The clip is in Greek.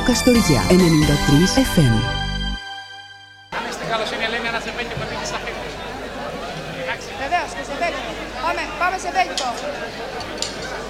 Καστοριά 93 FM. Αν είστε καλοσύνη, λέμε ένα ζευγάρι που πήγε στα φύλλα. Βεβαίως και σε βέλγικο. Πάμε σε βέλγικο.